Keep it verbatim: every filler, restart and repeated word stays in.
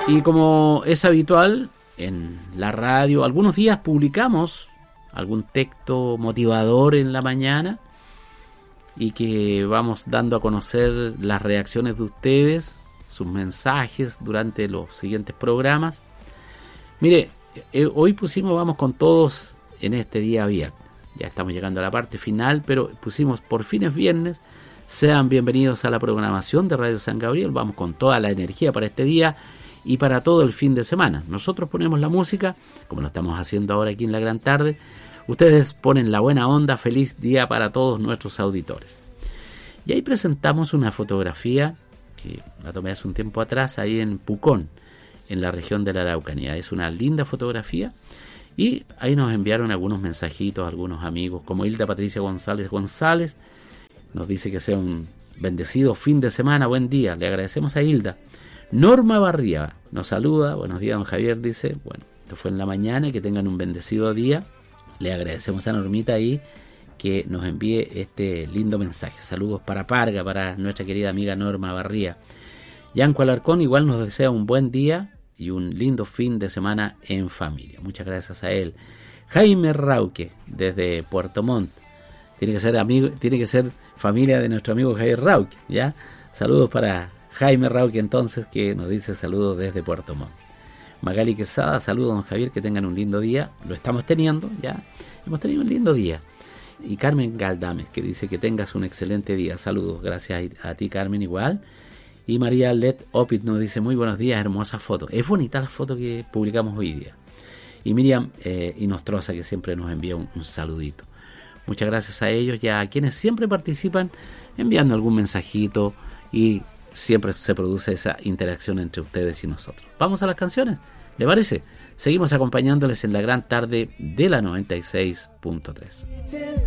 Y como es habitual en la radio, algunos días publicamos algún texto motivador en la mañana y que vamos dando a conocer las reacciones de ustedes, sus mensajes durante los siguientes programas. Mire, eh, hoy pusimos Vamos con Todos en este día viernes. Ya estamos llegando a la parte final, pero pusimos por fin es viernes. Sean bienvenidos a la programación de Radio San Gabriel. Vamos con toda la energía para este día y para todo el fin de semana. Nosotros ponemos la música, como lo estamos haciendo ahora aquí en la gran tarde. Ustedes ponen la buena onda. Feliz día para todos nuestros auditores. Y ahí presentamos una fotografía que la tomé hace un tiempo atrás ahí en Pucón, en la región de la Araucanía. Es una linda fotografía y ahí nos enviaron algunos mensajitos, algunos amigos, como Hilda Patricia González González. Nos dice que sea un bendecido fin de semana, buen día. Le agradecemos a Hilda. Norma Barría nos saluda. Buenos días, don Javier, dice. Bueno, esto fue en la mañana y que tengan un bendecido día. Le agradecemos a Normita ahí que nos envíe este lindo mensaje. Saludos para Parga, para nuestra querida amiga Norma Barría. Yanco Alarcón igual nos desea un buen día y un lindo fin de semana en familia. Muchas gracias a él. Jaime Rauque, desde Puerto Montt. Tiene que ser amigo, tiene que ser familia de nuestro amigo Javier Rauque, ¿ya? Saludos para Jaime Rauque entonces, que nos dice saludos desde Puerto Montt. Magali Quesada, saludos don Javier, que tengan un lindo día. Lo estamos teniendo, ya. Hemos tenido un lindo día. Y Carmen Galdames, que dice que tengas un excelente día. Saludos, gracias a ti, Carmen, igual. Y María Let Opit nos dice muy buenos días, hermosa foto. Es bonita la foto que publicamos hoy día. Y Miriam eh, Inostroza, que siempre nos envía un, un saludito. Muchas gracias a ellos y a quienes siempre participan enviando algún mensajito y siempre se produce esa interacción entre ustedes y nosotros. Vamos a las canciones, ¿le parece? Seguimos acompañándoles en la gran tarde de la noventa y seis punto tres.